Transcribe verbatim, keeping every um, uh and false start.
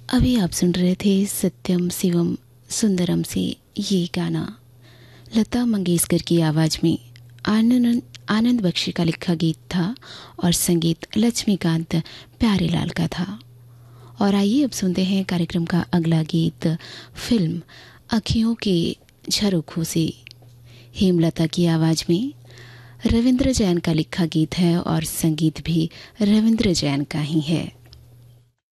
अभी आप सुन रहे थे सत्यम शिवम सुंदरम से ये गाना लता मंगेशकर की आवाज़ में आनंद आनंद बख्शी का लिखा गीत था और संगीत लक्ष्मीकांत प्यारेलाल का था। और आइए अब सुनते हैं कार्यक्रम का अगला गीत फिल्म अखियों के झरोखों से। हेमलता की आवाज़ में रविंद्र जैन का लिखा गीत है और संगीत भी रविंद्र जैन का ही है।